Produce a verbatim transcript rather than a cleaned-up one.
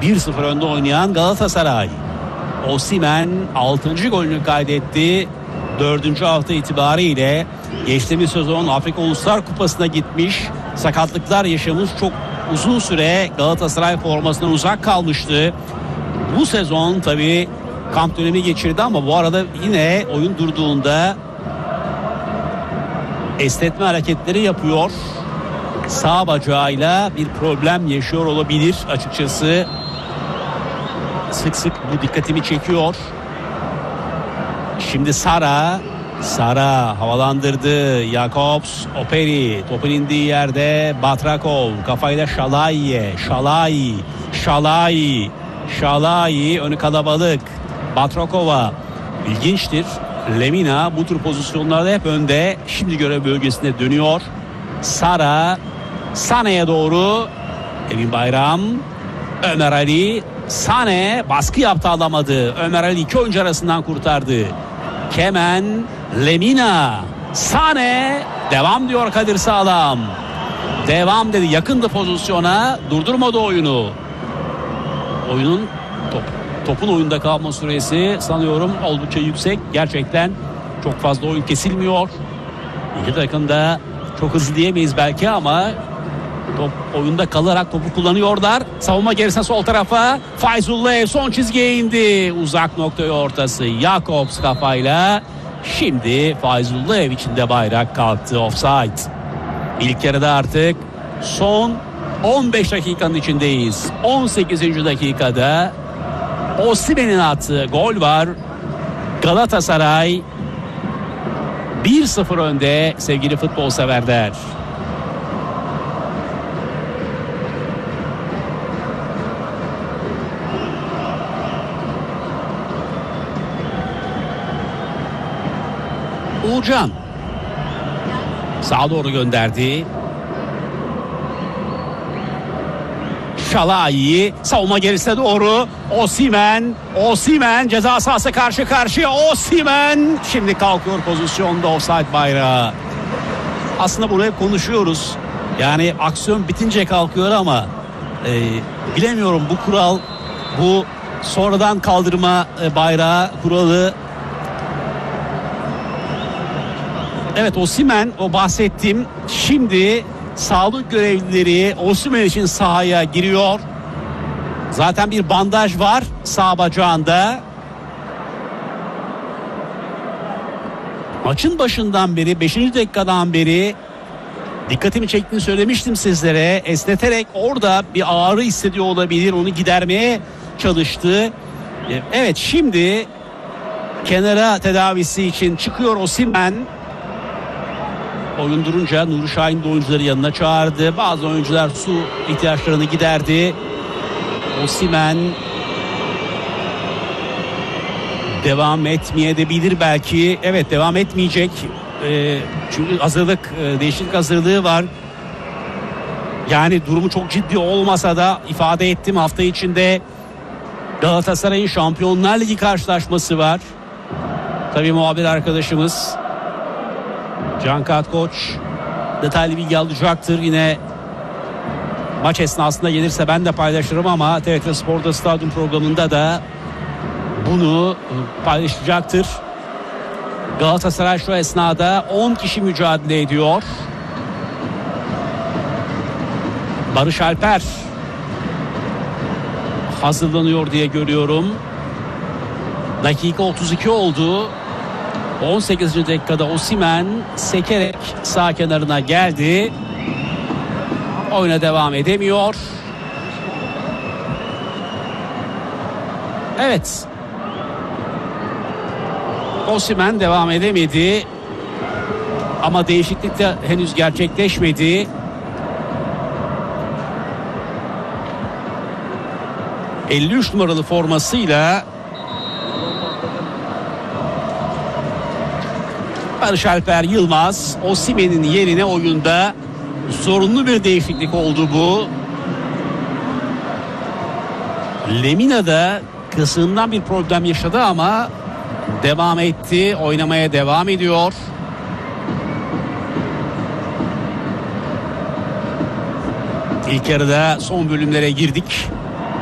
bir sıfır önde oynayan Galatasaray. Osimhen altıncı golünü kaydetti. dördüncü hafta itibariyle geçtiğimiz sezon Afrika Uluslar Kupası'na gitmiş. Sakatlıklar yaşamış, çok uzun süre Galatasaray formasından uzak kalmıştı. Bu sezon tabii kamp dönemi geçirdi ama bu arada yine oyun durduğunda esnetme hareketleri yapıyor. Sağ bacağıyla bir problem yaşıyor olabilir açıkçası. Sık sık bu dikkatimi çekiyor. Şimdi Sara. Sara havalandırdı. Jakobs, Operi. Topun indiği yerde Batrakov. Kafayla Şalay. Şalay. Şalay. Şalay. Önü kalabalık. Batrakova. İlginçtir. Lemina bu tür pozisyonlarda hep önde. Şimdi görev bölgesine dönüyor. Sara. Sane'ye doğru. Emin Bayram. Ömer Ali. Sane baskı yaptı, alamadı. Ömer Ali iki oyuncu arasından kurtardı. Kemen, Lemina, Sane, devam diyor Kadir Sağlam. Devam dedi, yakındı pozisyona, durdurmadı oyunu. Oyunun top, topun oyunda kalma süresi sanıyorum oldukça yüksek. Gerçekten çok fazla oyun kesilmiyor. İki takım da çok hızlı diyemeyiz belki ama top oyunda kalarak topu kullanıyorlar. Savunma gerisine sol tarafa. Fayzullayev son çizgiye indi. Uzak noktaya ortası. Jakobs kafayla. Şimdi Fayzullayev içinde bayrak kalktı. Offside. İlk yarıda artık son on beş dakikanın içindeyiz. on sekizinci dakikada Osimhen'in attığı gol var. Galatasaray bir sıfır önde sevgili futbol severler. Uğurcan sağa doğru gönderdi. Şalai savunma gerisine doğru. Osimhen, Osimhen ceza sahası karşı karşıya. Osimhen şimdi kalkıyor pozisyonda, offside bayrağı. Aslında burayı konuşuyoruz. Yani aksiyon bitince kalkıyor ama e, bilemiyorum, bu kural, bu sonradan kaldırma e, bayrağı kuralı. Evet, Osimhen, o bahsettiğim, şimdi sağlık görevlileri Osimhen için sahaya giriyor. Zaten bir bandaj var sağ bacağında. Maçın başından beri, beşinci dakikadan beri dikkatimi çektiğini söylemiştim sizlere. Esneterek orada bir ağrı hissediyor olabilir, onu gidermeye çalıştı. Evet, şimdi kenara tedavisi için çıkıyor Osimhen. Oyun durunca Nuri Şahin de oyuncuları yanına çağırdı. Bazı oyuncular su ihtiyaçlarını giderdi. Osimhen devam etmeyebilir belki. Evet, devam etmeyecek. Ee, çünkü hazırlık, e, değişiklik hazırlığı var. Yani durumu çok ciddi olmasa da ifade ettim, hafta içinde Galatasaray'ın Şampiyonlar Ligi karşılaşması var. Tabii muhabir arkadaşımız Can Katkoç detaylı bilgi alacaktır. Yine maç esnasında gelirse ben de paylaşırım ama T R T Spor'da stadyum programında da bunu paylaşacaktır. Galatasaray şu esnada on kişi mücadele ediyor. Barış Alper hazırlanıyor diye görüyorum. Dakika otuz iki oldu. on sekizinci dakikada Osimhen sekerek sağ kenarına geldi. Oyuna devam edemiyor. Evet. Osimhen devam edemedi. Ama değişiklik de henüz gerçekleşmedi. elli üç numaralı formasıyla Barış Alper Yılmaz Osimhen'in yerine oyunda, zorunlu bir değişiklik oldu bu. Lemina da kısığından bir problem yaşadı ama devam etti, oynamaya devam ediyor. İlk yarıda son bölümlere girdik.